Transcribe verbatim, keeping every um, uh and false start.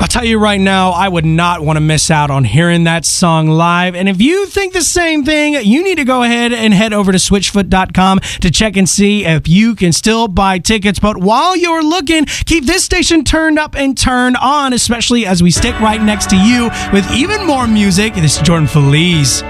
tell you right now, I would not want to miss out on hearing that song live. And if you think the same thing, you need to go ahead and head over to switchfoot dot com to check and see if you can still buy tickets. But while you're looking, keep this station turned up and turned on, especially as we stick right next to you with even more music. This is Jordan Feliz.